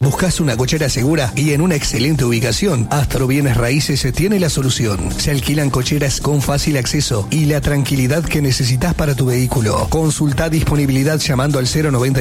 ¿Buscas una cochera segura y en una excelente ubicación? Astro Bienes Raíces tiene la solución. Se alquilan cocheras con fácil acceso y la tranquilidad que necesitas para tu vehículo. Consulta disponibilidad llamando al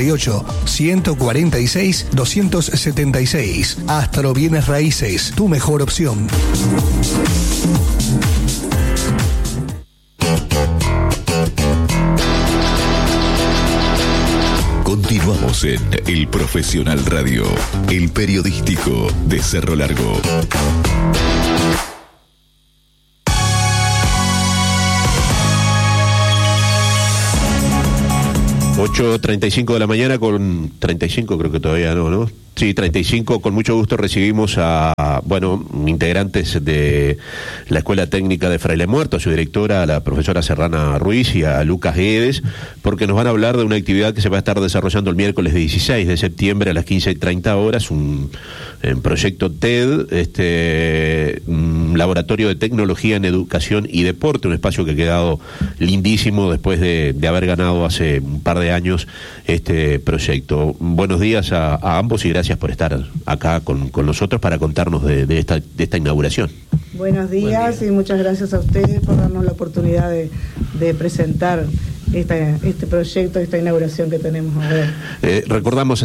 098-146-276. Astro Bienes Raíces, tu mejor opción. Continuamos en El Profesional Radio, el periodístico de Cerro Largo. 8:35 de la mañana con 35, creo que todavía no. Sí, 35, con mucho gusto recibimos a, integrantes de la Escuela Técnica de Fraile Muerto, a su directora, a la profesora Serrana Ruiz y a Lucas Guedes, porque nos van a hablar de una actividad que se va a estar desarrollando el miércoles 16 de septiembre a las 15:30 horas, un proyecto TED, un laboratorio de tecnología en educación y deporte, un espacio que ha quedado lindísimo después de haber ganado hace un par de años este proyecto. Buenos días a ambos y gracias por estar acá con nosotros para contarnos de esta inauguración. Buenos días y muchas gracias a ustedes por darnos la oportunidad de presentar este proyecto, esta inauguración que tenemos ahora. Recordamos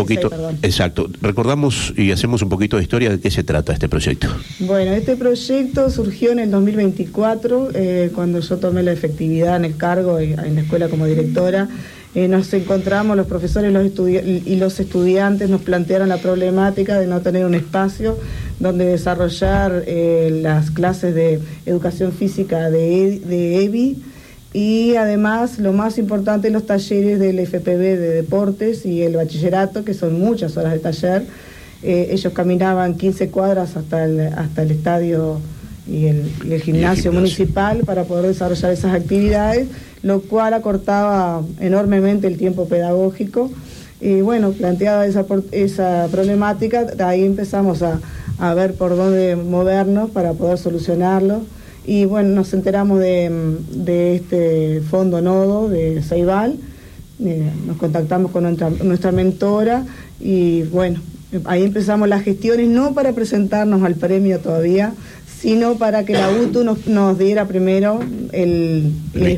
y hacemos un poquito de historia de qué se trata este proyecto. Bueno, este proyecto surgió en el 2024, cuando yo tomé la efectividad en el cargo en la escuela como directora. Nos encontramos, los profesores y los estudiantes nos plantearon la problemática de no tener un espacio donde desarrollar las clases de educación física de EBI, y además lo más importante, los talleres del FPB de deportes y el bachillerato, que son muchas horas de taller. Ellos caminaban 15 cuadras hasta el estadio y el gimnasio municipal para poder desarrollar esas actividades, lo cual acortaba enormemente el tiempo pedagógico. Y bueno, planteada esa problemática, de ahí empezamos a ver por dónde movernos para poder solucionarlo. Y bueno, nos enteramos de este fondo nodo de Ceibal, nos contactamos con nuestra mentora y bueno, ahí empezamos las gestiones, no para presentarnos al premio todavía, sino para que la UTU nos diera primero el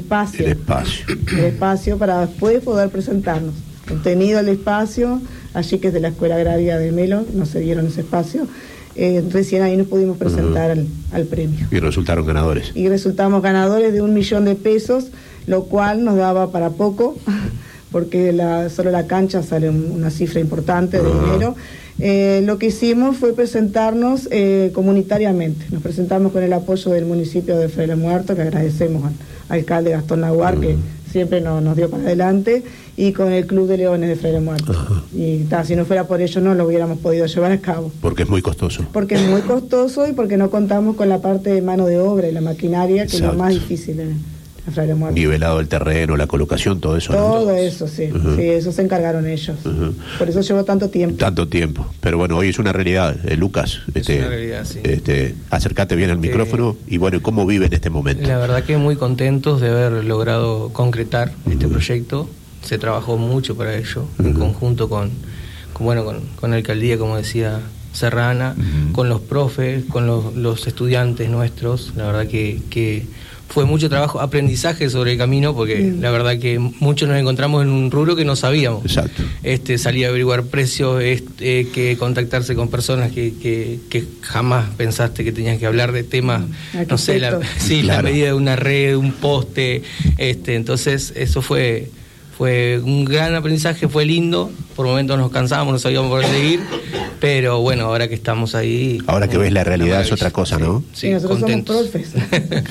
espacio para después poder presentarnos. Obtenido el espacio, allí que es de la Escuela Agraria de Melo, nos cedieron ese espacio. Recién ahí nos pudimos presentar al premio. Y resultaron ganadores. Y resultamos ganadores de 1 millón de pesos, lo cual nos daba para poco, porque solo la cancha sale una cifra importante de dinero. Lo que hicimos fue presentarnos comunitariamente. Nos presentamos con el apoyo del municipio de Fraile Muerto, que agradecemos al alcalde Gastón Naguar, que siempre nos dio para adelante, y con el Club de Leones de Fraile Muerto. Y si no fuera por ello no lo hubiéramos podido llevar a cabo. Porque es muy costoso. Porque es muy costoso y porque no contamos con la parte de mano de obra y la maquinaria, que es lo más difícil en Fraile Muerto. Nivelado el terreno, la colocación, todo eso. Todo eso, sí. Sí, eso se encargaron ellos. Por eso llevó tanto tiempo. Pero bueno, hoy es una realidad. Lucas, es una realidad, sí. Acércate bien al micrófono y bueno, ¿cómo vive en este momento? La verdad que muy contentos de haber logrado concretar este proyecto. Se trabajó mucho para ello, en conjunto con la alcaldía, como decía Serrana, con los profes, con los estudiantes nuestros. La verdad que fue mucho trabajo, aprendizaje sobre el camino, porque la verdad que muchos nos encontramos en un rubro que no sabíamos. Exacto. Salir a averiguar precios, que contactarse con personas que jamás pensaste que tenías que hablar de temas, no sé, la medida de una red, un poste, entonces eso fue un gran aprendizaje, fue lindo. Por momentos nos cansábamos, no sabíamos por dónde ir, pero bueno, ahora que estamos ahí... Ahora que ves la realidad es otra cosa, ¿no? Sí, nosotros contentos. Somos profes.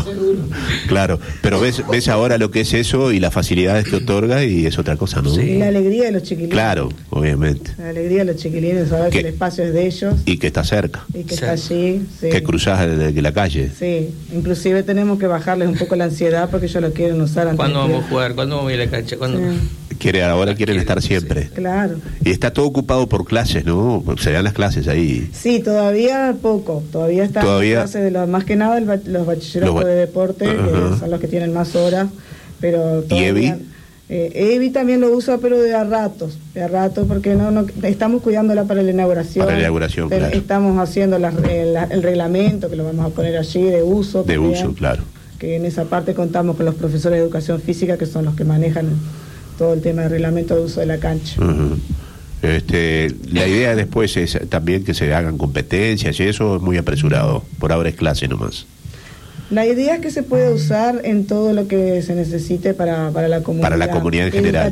Claro, pero ves ahora lo que es eso y las facilidades que otorga y es otra cosa, ¿no? Sí. Y la alegría de los chiquilines. Claro, obviamente. La alegría de los chiquilines, saber que el espacio es de ellos. Y que está cerca. Y que está allí, sí. Que cruzás de la calle. Sí, inclusive tenemos que bajarles un poco la ansiedad porque ellos lo quieren usar antes. ¿Cuándo vamos a jugar? ¿Cuándo vamos a ir a la cancha? ¿Cuándo? Sí. Quieren estar siempre. Claro. Y está todo ocupado por clases, ¿no? Se dan las clases ahí. Sí, todavía poco. Todavía están las clases de más que nada los bachilleratos de deporte, que son los que tienen más horas, pero todavía... Evi también lo usa, pero de a ratos, porque no estamos cuidándola para la inauguración. Para la inauguración, pero claro. Estamos haciendo el reglamento, que lo vamos a poner allí, de uso. De también, uso, claro. Que en esa parte contamos con los profesores de educación física, que son los que manejan todo el tema de reglamento de uso de la cancha. Uh-huh. La idea después es también que se hagan competencias y eso es muy apresurado. Por ahora es clase nomás. La idea es que se puede usar en todo lo que se necesite para la comunidad. Para la comunidad en general.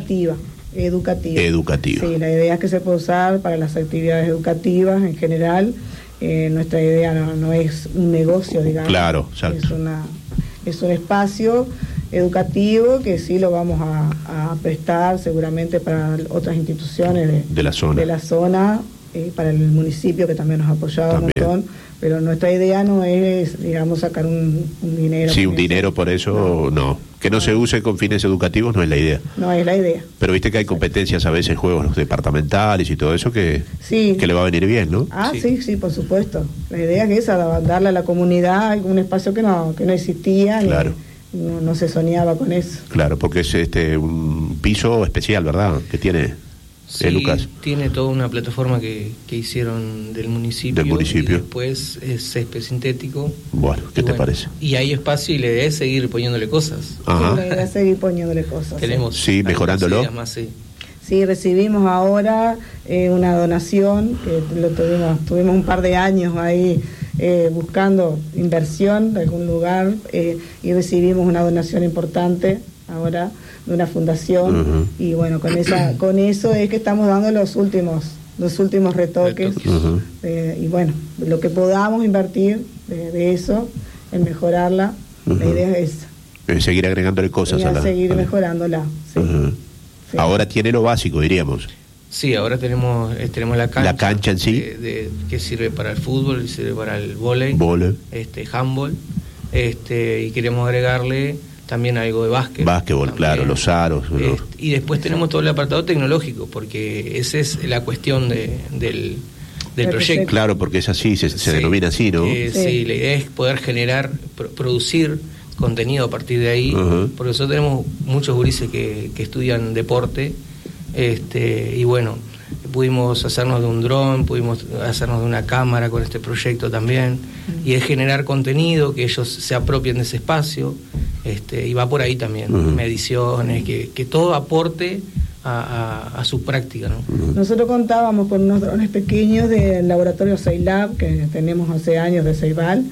Educativa. Sí, la idea es que se puede usar para las actividades educativas en general. Nuestra idea no es un negocio, digamos. Claro, exacto. Es un espacio educativo que sí lo vamos a prestar seguramente para otras instituciones de la zona, para el municipio, que también nos ha apoyado un montón, pero nuestra idea no es, digamos, sacar un dinero. Sí, un dinero por eso, no. Que no se use con fines educativos no es la idea. No es la idea. Pero viste que hay competencias a veces, juegos departamentales y todo eso que le va a venir bien, ¿no? Sí, por supuesto. La idea es esa, darle a la comunidad un espacio que no existía. Claro. No se soñaba con eso. Claro, porque es un piso especial, ¿verdad? Que tiene Lucas. Tiene toda una plataforma que hicieron del municipio. Y después es césped sintético. Bueno, ¿qué te parece? Y hay espacio y la idea es seguir poniéndole cosas. Ajá. Sí, la idea es seguir poniéndole cosas. Tenemos mejorándolo. Sí, recibimos ahora una donación, que tuvimos un par de años ahí buscando inversión de algún lugar, y recibimos una donación importante ahora de una fundación. Uh-huh. Y bueno, con eso es que estamos dando los últimos retoques. Uh-huh. Y bueno, lo que podamos invertir de eso, en mejorarla. Uh-huh. La idea es esa. Seguir agregándole cosas seguir mejorándola. Sí. Uh-huh. Sí. Ahora tiene lo básico, diríamos. Sí, ahora tenemos la cancha. La cancha en sí. Que sirve para el fútbol, sirve para el vóley. Handball. Y queremos agregarle también algo de básquetbol, también, claro, los aros. Y después tenemos todo el apartado tecnológico, porque esa es la cuestión del proyecto. Claro, porque es así, se denomina así, ¿no? Sí, la idea es poder generar, producir contenido a partir de ahí, uh-huh. Porque nosotros tenemos muchos gurises que estudian deporte, y bueno, pudimos hacernos de un dron, pudimos hacernos de una cámara con este proyecto también, uh-huh. Y es generar contenido, que ellos se apropien de ese espacio, y va por ahí también, uh-huh. Mediciones, que todo aporte a su práctica, ¿no? Uh-huh. Nosotros contábamos con unos drones pequeños del laboratorio Ceilab, que tenemos hace años de Ceibal,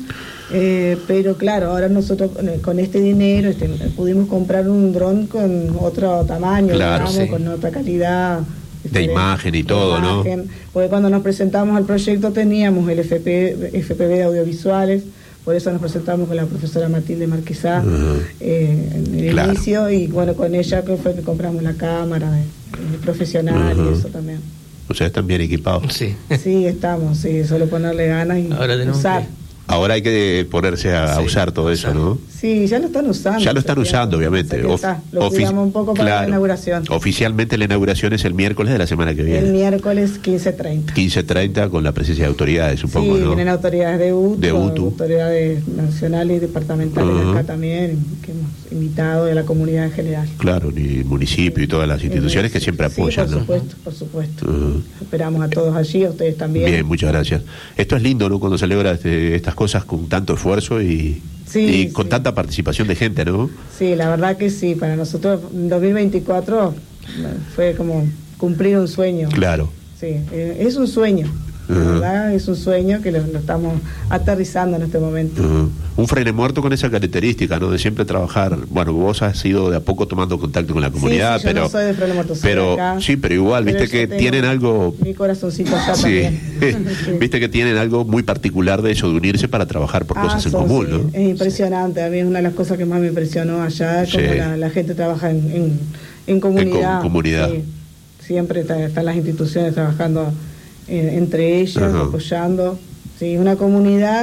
pero claro, ahora nosotros con este dinero pudimos comprar un dron con otro tamaño, claro, digamos, con otra calidad de imagen y todo, ¿no? Porque cuando nos presentamos al proyecto teníamos el FPV de audiovisuales, por eso nos presentamos con la profesora Matilde Marquesá, uh-huh. En el inicio, y bueno, con ella fue que compramos la cámara profesional, uh-huh. Y eso también. O sea, están bien equipados. Sí, estamos, solo ponerle ganas y ahora usar. Ahora hay que ponerse a usar todo eso, ¿no? Sí, ya lo están usando. Ya lo están usando, obviamente. Lo cuidamos un poco para la inauguración. Oficialmente la inauguración es el miércoles de la semana que viene. El miércoles 15:30. 15:30 con la presencia de autoridades, supongo, sí, ¿no? Vienen autoridades de UTU. Autoridades nacionales y departamentales, uh-huh. Acá también, que hemos invitado, de la comunidad en general. Claro, y el municipio y todas las instituciones que siempre apoyan, por supuesto, ¿no? Por supuesto. Uh-huh. Esperamos a todos allí, a ustedes también. Bien, muchas gracias. Esto es lindo, ¿no? Cuando se logra estas cosas con tanto esfuerzo y con tanta participación de gente, ¿no? Sí, la verdad que sí. Para nosotros 2024 fue como cumplir un sueño. Claro. Sí, es un sueño. La verdad es un sueño que lo estamos aterrizando en este momento. Un Fraile Muerto con esa característica, ¿no? De siempre trabajar. Bueno, vos has ido de a poco tomando contacto con la comunidad, yo no soy de Fraile Muerto, pero acá, sí, pero igual, viste que tienen algo. Mi corazoncito allá también. Viste que tienen algo muy particular de eso, de unirse para trabajar por cosas en común, ¿no? Es impresionante. A mí es una de las cosas que más me impresionó allá, como la gente trabaja en comunidad. En comunidad. Siempre están las instituciones trabajando entre ellos, apoyando. Sí, una comunidad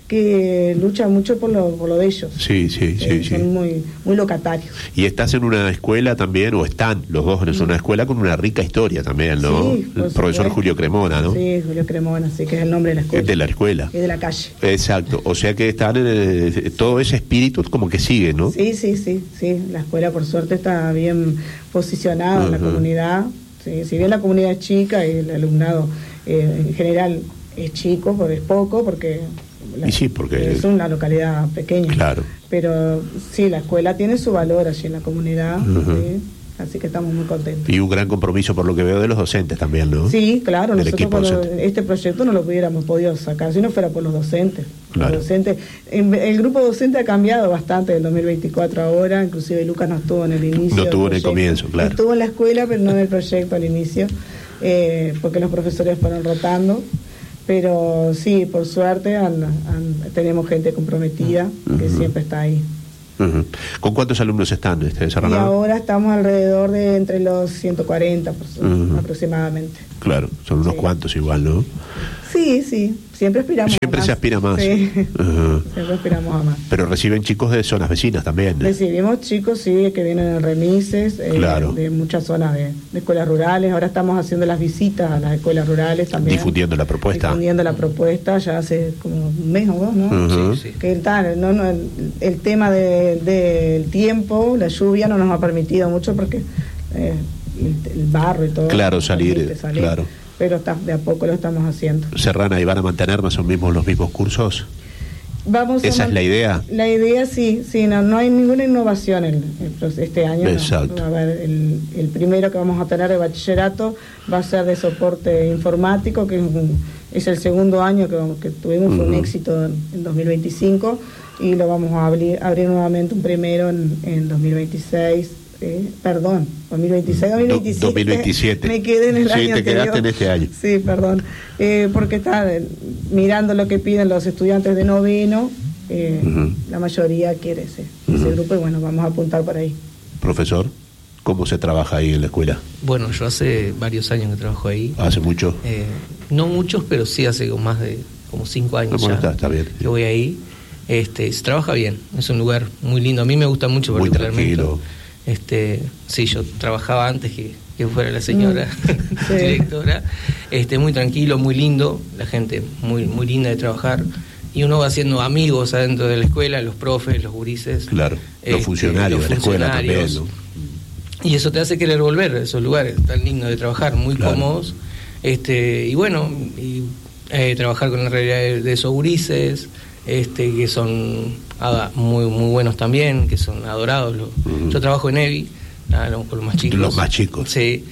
que luchan mucho por lo de ellos. Sí. Son muy locatarios. Y estás en una escuela también, o están los dos en una escuela con una rica historia también, ¿no? Sí, el profesor Julio Cremona, ¿no? Sí, Julio Cremona, sí, que es el nombre de la escuela. Es de la escuela. Es de la calle. Exacto, o sea que están en todo ese espíritu como que sigue, ¿no? Sí, la escuela por suerte está bien posicionada en la comunidad. Sí, si bien la comunidad es chica y el alumnado en general es chico, pero es poco, porque porque es una localidad pequeña. Claro. Pero sí, la escuela tiene su valor allí en la comunidad, ¿sí? Así que estamos muy contentos. Y un gran compromiso por lo que veo de los docentes también, ¿no? Sí, claro, del nosotros este proyecto no lo hubiéramos podido sacar si no fuera por los docentes. Claro. Los docentes, el grupo docente ha cambiado bastante del 2024 ahora, inclusive Lucas no estuvo en el inicio. No estuvo en el comienzo, claro. Estuvo en la escuela, pero no en el proyecto al inicio, porque los profesores fueron rotando. Pero sí, por suerte tenemos gente comprometida que siempre está ahí. ¿Con cuántos alumnos están y ahora estamos alrededor de entre los 140 aproximadamente. Claro, son unos cuantos igual, ¿no? Sí, siempre aspiramos siempre a más. Se aspira más. Sí. Siempre aspiramos a más. Pero reciben chicos de zonas vecinas también, ¿no? Recibimos chicos, sí, que vienen en remises, de muchas zonas de escuelas rurales. Ahora estamos haciendo las visitas a las escuelas rurales también. Difundiendo la propuesta. Ya hace como un mes o dos, ¿no? Sí. Que el tema del tiempo, la lluvia no nos ha permitido mucho porque el barro y todo. Claro, salir. Claro. Pero de a poco lo estamos haciendo. Serrana, ¿y van a mantener más o menos los mismos cursos? ¿Esa es la idea? La idea sí, no hay ninguna innovación este año. Exacto. No. A ver, el primero que vamos a tener de bachillerato va a ser de soporte informático, que es el segundo año que tuvimos, fue un éxito en 2025, y lo vamos a abrir nuevamente un primero en 2026. 2027. Me quedé en el año anterior. Sí, te quedaste en este año. Sí, perdón. Porque está mirando lo que piden los estudiantes de noveno, la mayoría quiere ese grupo, y bueno, vamos a apuntar por ahí. Profesor, ¿cómo se trabaja ahí en la escuela? Bueno, yo hace varios años que trabajo ahí. ¿Hace mucho? No muchos, pero sí hace más de 5 años está bien. Que voy ahí. Se trabaja bien, es un lugar muy lindo. A mí me gusta mucho particularmente. Muy tranquilo. Sí, yo trabajaba antes que fuera la señora directora. Muy tranquilo, muy lindo, la gente muy muy linda de trabajar, y uno va haciendo amigos adentro de la escuela, los profes, los gurises. Claro, los funcionarios de la escuela también, ¿no? Y eso te hace querer volver a esos lugares tan lindos de trabajar, muy cómodos. Y bueno, trabajar con la realidad de esos gurises, que son muy muy buenos también, que son adorados. Yo trabajo en EVI, con los más chicos. Los más chicos. Sí,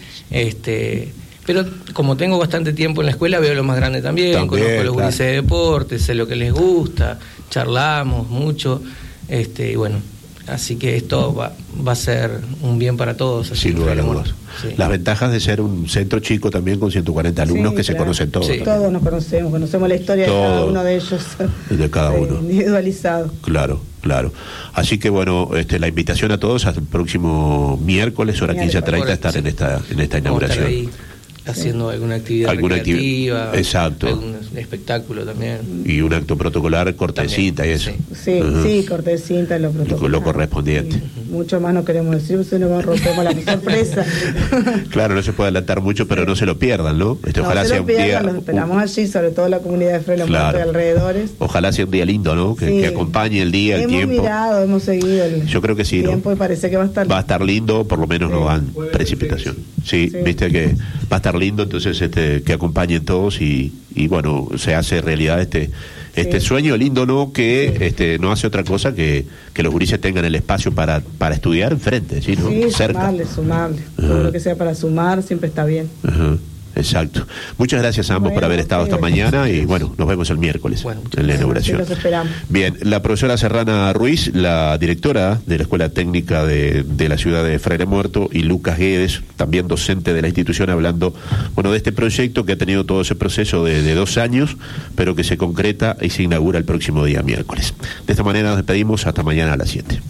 pero como tengo bastante tiempo en la escuela, veo a los más grandes también, conozco a los gurises de deportes, sé lo que les gusta, charlamos mucho, y bueno, así que esto va a ser un bien para todos. Sin lugar a dudas. Sí. Las ventajas de ser un centro chico también con 140 alumnos que se conocen todos. Sí. Todos nos conocemos la historia de cada uno de ellos. De cada uno. Individualizado. Claro. Así que bueno, la invitación a todos hasta el próximo miércoles, hora 15:30, estar en esta inauguración. Vamos a estar ahí haciendo alguna actividad recreativa, exacto, algún espectáculo también, y un acto protocolar, corte de cinta y eso. Sí, corte de cinta, lo correspondiente. Mucho más no queremos decir, se nos va a romper la sorpresa. Claro, no se puede adelantar mucho, pero no se lo pierdan, ¿no? Ojalá sea un día. Los esperamos allí, sobre todo la comunidad de Frailes Muertos y alrededores. Ojalá sea un día lindo, ¿no? Que acompañe el día, el tiempo. Hemos seguido yo creo que sí, tiempo, ¿no? Y parece que va a estar lindo, por lo menos no van precipitación. Sí, viste que va a estar lindo, entonces que acompañen todos y bueno, se hace realidad este sueño lindo, ¿no? Que no hace otra cosa que los gurises tengan el espacio para estudiar enfrente, ¿sí? ¿No? Sí, cerca. Sumarle. Todo lo que sea para sumar siempre está bien. Exacto. Muchas gracias a ambos por haber estado esta mañana y bueno, nos vemos el miércoles en la inauguración. Los esperamos. Bien, la profesora Serrana Ruiz, la directora de la Escuela Técnica de la ciudad de Fraile Muerto, y Lucas Guedes, también docente de la institución, hablando de este proyecto que ha tenido todo ese proceso de 2 años, pero que se concreta y se inaugura el próximo día miércoles. De esta manera nos despedimos hasta mañana a las 7.